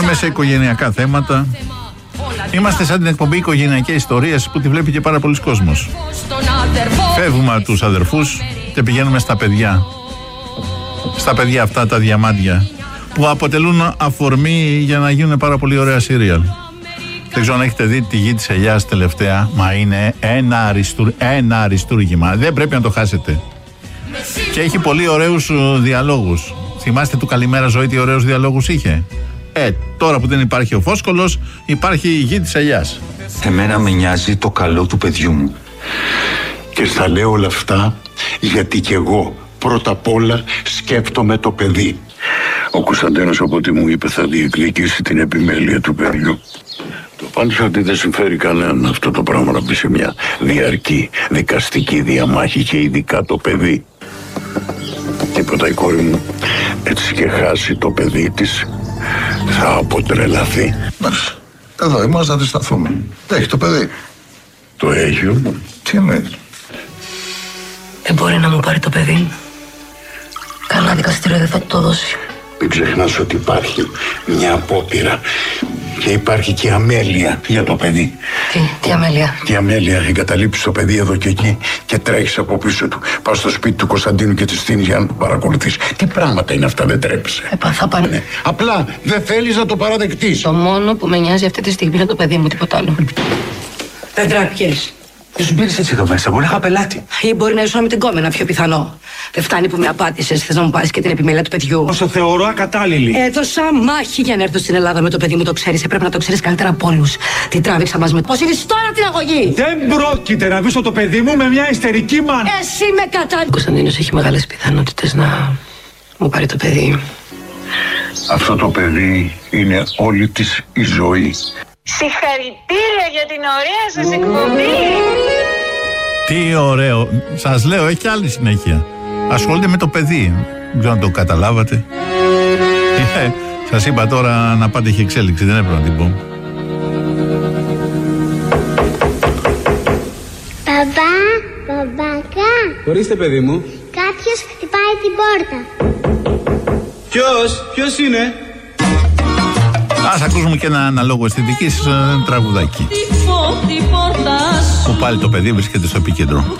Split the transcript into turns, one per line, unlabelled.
Είμαι σε οικογενειακά θέματα. Είμαστε σαν την εκπομπή Οικογενειακές Ιστορίες που τη βλέπει και πάρα πολλοί κόσμος. Φεύγουμε από τους αδερφούς και πηγαίνουμε στα παιδιά. Στα παιδιά αυτά τα διαμάντια που αποτελούν αφορμή για να γίνουν πάρα πολύ ωραία σύριαλ. Δεν ξέρω αν έχετε δει τη Γη της Ελιάς τελευταία. Μα είναι ένα αριστούργημα. Δεν πρέπει να το χάσετε. Και έχει πολύ ωραίους διαλόγους. Θυμάστε του Καλημέρα Ζωή τι ωραίους διαλόγους είχε? Τώρα που δεν υπάρχει ο Φόσκολος, υπάρχει η Γη της Ελιάς.
Εμένα με νοιάζει το καλό του παιδιού μου.
Και στα λέω όλα αυτά γιατί κι εγώ πρώτα απ' όλα σκέφτομαι το παιδί. Ο Κωνσταντίνος από ό,τι μου είπε θα διεκδικήσει την επιμέλεια του παιδιού. Το πάντως ότι δεν συμφέρει κανέναν αυτό το πράγμα να μπει σε μια διαρκή δικαστική διαμάχη και ειδικά το παιδί. Τίποτα η κόρη μου έτσι και χάσει το παιδί της θα αποτρελαθεί.
Εδώ είμαστε να τη σταθούμε. Έχει το παιδί.
Το έχει όμως.
Τι εννοεί?
Δεν μπορεί να μου πάρει το παιδί μου. Κανένα δικαστήριο δεν θα το δώσει.
Μην ξεχνάς ότι υπάρχει μια απόπειρα και υπάρχει και αμέλεια για το παιδί.
Τι αμέλεια?
Τι αμέλεια, εγκαταλείπεις το παιδί εδώ και εκεί και τρέχεις από πίσω του. Πας στο σπίτι του Κωνσταντίνου και τη στείνεις για να το παρακολουθείς. Τι πράγματα είναι αυτά, δεν τρέπεσαι?
Θα πάνε.
Ναι. Απλά δεν θέλεις να το παραδεχτείς.
Το μόνο που με νοιάζει αυτή τη στιγμή είναι το παιδί μου, τίποτα άλλο. Δεν τράπηκες.
Δεν σου πήρες έτσι εδώ μέσα, μπορεί να είχα πελάτη.
Ή μπορεί να ήσουν με την κόμενα, πιο πιθανό. Δεν φτάνει που με απάτησες, θες να μου πάρεις και την επιμέλεια του παιδιού.
Όσο θεωρώ ακατάλληλη.
Έδωσα μάχη για να έρθω στην Ελλάδα με το παιδί μου, το ξέρεις. Πρέπει να το ξέρεις καλύτερα από όλους. Τι τράβηξα μαζί με. Πώς είναι τώρα την αγωγή!
Δεν πρόκειται να βρίσκω το παιδί μου με μια ιστερική μάνα.
Εσύ με κατά. Ο Κωνσταντίνος έχει μεγάλες πιθανότητες να μου πάρει το παιδί.
Αυτό το παιδί είναι όλη της η ζωή.
Συγχαρητήρια για την ωραία σας εκπομπή.
Τι ωραίο. Σας λέω, έχει άλλη συνέχεια. Ασχολείται με το παιδί. Δεν ξέρω αν το καταλάβατε. Σας είπα τώρα να πάτε, έχει εξέλιξη. Δεν έπρεπε να την πω.
Μπαμπάκα.
Ορίστε, παιδί μου.
Κάποιος χτυπάει την πόρτα.
Ποιος είναι?
Ας ακούσουμε και ένα αναλόγο αισθητικής τραγουδάκι. Που πάλι το παιδί βρίσκεται στο επίκεντρο.